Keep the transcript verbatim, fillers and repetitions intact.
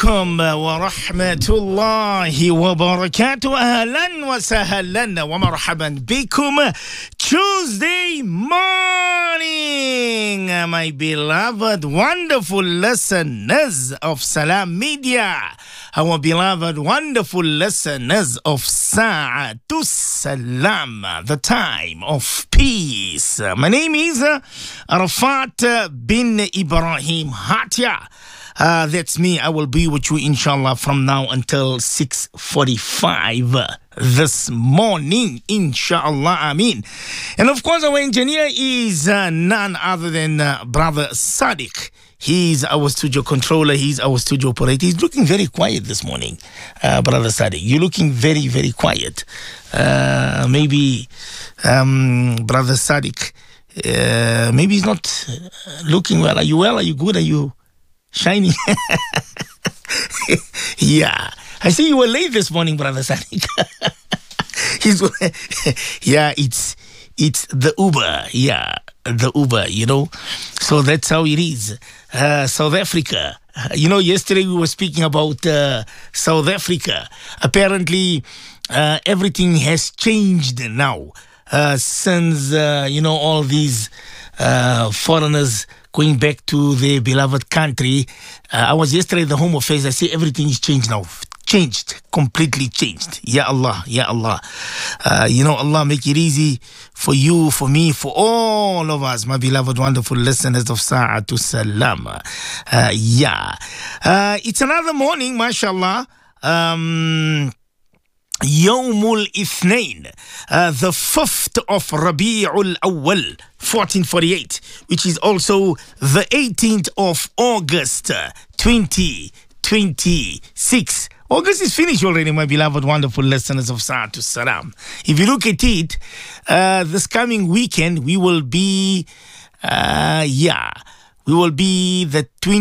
عليكم ورحمة الله وبركاته. أهلا وسهلا ومرحبا بكم. Tuesday morning, my beloved, wonderful listeners of Salam Media, our beloved, wonderful listeners of Sa'atu Salam, the time of peace. My name is uh, Arafat bin Ibrahim Hatia. Uh, that's me. I will be with you, inshallah, from now until six forty-five this morning, inshallah. Ameen. And of course, our engineer is uh, none other than uh, Brother Sadiq. He's our studio controller. He's our studio operator. He's looking very quiet this morning, uh, Brother Sadiq. You're looking very, very quiet. Uh, maybe, um, Brother Sadiq, uh, maybe he's not looking well. Are you well? Are you good? Are you shiny? Yeah. I see you were late this morning, Brother Sadiq. He's, yeah, it's it's the Uber. Yeah, the Uber, you know. So that's how it is. Uh, South Africa. Uh, you know, yesterday we were speaking about uh, South Africa. Apparently, uh, everything has changed now uh, since, uh, you know, all these uh, foreigners going back to their beloved country. Uh, I was yesterday at the Home Affairs. I see everything is changed now. Changed. Completely changed. Ya Allah. Ya Allah. Uh, you know, Allah make it easy for you, for me, for all of us, my beloved, wonderful listeners of Sa'atu Salam. Uh, yeah. Uh, it's another morning, mashallah. Um... Yawmul Ithnain, uh, the fifth of Rabi'ul Awwal, fourteen forty-eight, which is also the eighteenth of August, twenty twenty-six. August is finished already, my beloved, wonderful listeners of Sa'atu Salam. If you look at it, uh, this coming weekend, we will be, uh, yeah, we will be the twenty